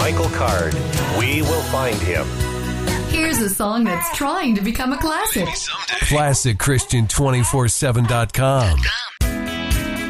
Michael Card. We will find him. Here's a song that's trying to become a classic. ClassicChristian247.com.